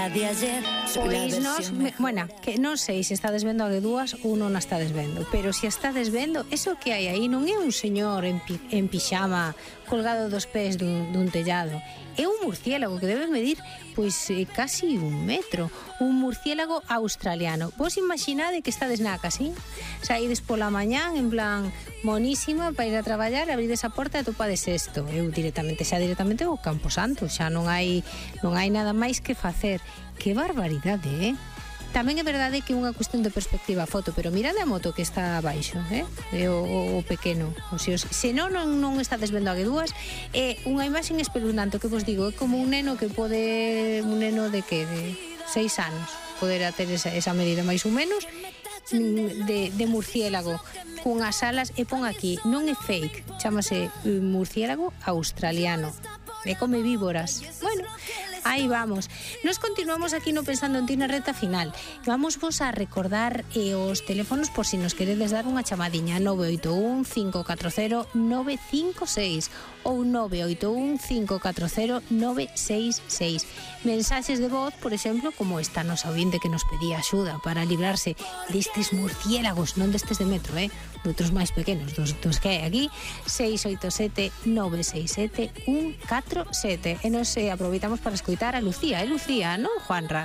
Pois bueno, que non sei se estades vendo a dúas ou non a estades vendo, pero se a estades vendo, eso que hai aí non é un señor en pixama colgado dos pés dun tellado, é un murciélago que debe medir pois casi 1 metro, un murciélago australiano. Vos imaginade que estades na casa, saídes pola mañán en plan monísima para ir a traballar, abrides a porta e atopades isto. Eu directamente ao Camposanto, xa non hai nada máis que facer. Que barbaridade, Tamén é verdade que é unha cuestión de perspectiva a foto, pero mirade a moto que está abaixo, é o pequeno. Se non estades vendo a dúas, é unha imaxe espeluznante, que vos digo, é como un neno de 6 anos, poderá ter esa medida máis ou menos, de murciélago, cunhas alas, e pon aquí, non é fake, chámase murciélago australiano, e come víboras. Bueno, aí vamos. Nos continuamos aquí no Pensando en Ti na reta final. Vamos vos a recordar os teléfonos por si nos queredes dar unha chamadiña: 981 540 956 ou 981 540 966. Mensaxes de voz, por exemplo, como esta nosa ouvinte que nos pedía axuda para librarse destes murciélagos, non destes de metro, de outros máis pequenos, dos que hai aquí. 687 967 147. E nos aproveitamos para escoitar a Lucía, non, Juanra?